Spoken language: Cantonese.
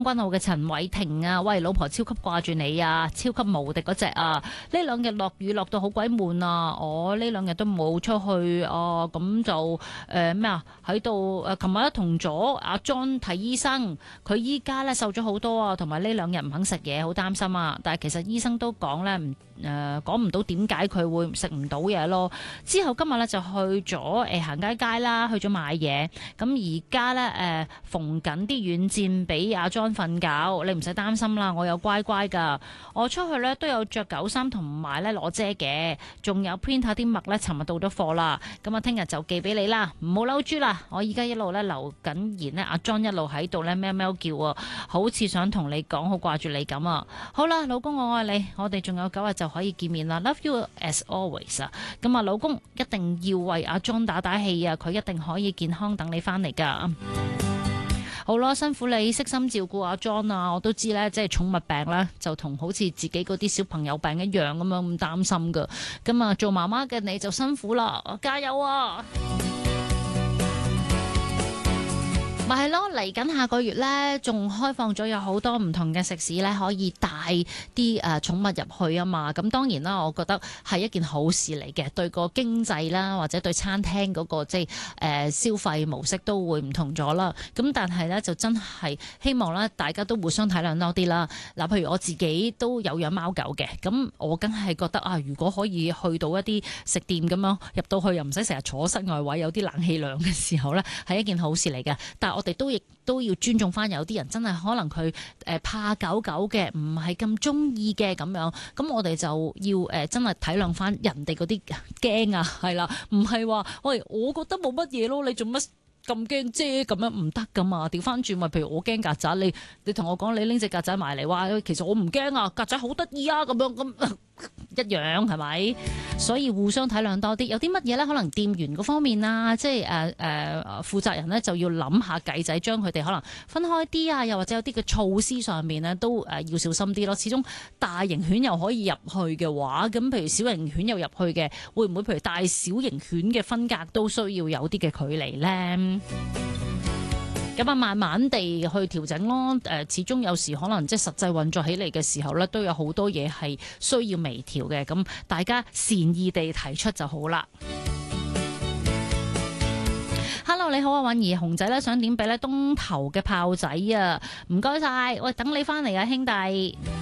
軍澳嘅陳偉霆啊，喂，老婆超級掛住你啊，超級無敵嗰隻啊！呢兩日落雨落到好鬼悶啊，我呢兩日都冇出去啊，咁就咩啊喺度琴日同咗阿 John 睇醫生，佢依家咧瘦咗好多啊，同埋呢兩日唔肯食嘢，好擔心啊！但係其實醫生都講咧講唔到點解佢會食唔到嘢咯。之後今日咧就去咗行街啦，去咗買嘢。咁而家咧縫緊啲軟墊俾阿 John 瞓覺，你唔使擔心啦，我有乖乖噶。我出去咧都有着狗衫同埋咧攞遮嘅，仲有 print 下啲墨咧，尋日到咗貨啦。咁啊，聽日就寄俾你啦，唔好嬲豬啦。我而家一路咧留緊言咧，阿 John 一路喺度咧喵喵叫啊，好似想同你講，好掛住你咁啊。好啦，老公我愛你，我哋仲有9日就可以見面啦。Love you as always 啊。咁啊，老公一定要為阿 John 打氣啊，佢一定可以健康等你翻嚟噶。好啦，辛苦你悉心照顧阿 John 啊！我都知咧，即係寵物病咧，就同好似自己嗰啲小朋友病一樣咁樣咁擔心噶。咁啊，做媽媽嘅你就辛苦啦，加油啊！咪係咯，嚟緊下個月呢，仲開放咗有好多唔同嘅食肆呢，可以帶啲寵物入去啊嘛。咁當然啦，我覺得係一件好事嚟嘅，對個經濟啦，或者對餐廳嗰個即係消費模式都會唔同咗啦。咁但係呢，就真係希望咧，大家都互相體諒多啲啦。嗱，譬如我自己都有養貓狗嘅，咁我梗係覺得啊，如果可以去到一啲食店咁樣入到去，又唔使成日坐室外位，有啲冷氣涼嘅時候呢，係一件好事嚟嘅。但係我哋亦都要尊重翻，有啲人真係可能佢怕狗狗嘅，唔係咁中意嘅咁樣，咁我哋就要真係體諒翻人哋嗰啲驚啊，係啦，唔係話喂，我覺得冇乜嘢咯，你做乜咁驚啫？咁樣唔得噶嘛，調翻轉咪，譬如我驚曱甴，你同我講你拎隻曱甴埋嚟，話其實我唔驚啊，曱甴好得意啊，咁樣咁。一樣係咪？所以互相體諒多啲。有啲乜嘢咧？可能店員嗰方面啊，即係負責人咧就要諗下計仔，將佢哋可能分開啲啊，又或者有啲嘅措施上面咧都要小心啲咯。始終大型犬又可以入去嘅話，咁譬如小型犬又入去嘅，會唔會譬如大小型犬嘅分隔都需要有啲嘅距離咧？咁啊，慢慢地去調整咯。始終有時可能即係實際運作起嚟嘅時候咧，都有好多嘢係需要微調嘅。咁大家善意地提出就好啦。Hello， 你好啊，允兒，熊仔咧想點俾咧東頭嘅炮仔啊？唔該晒，喂，等你翻嚟啊，兄弟。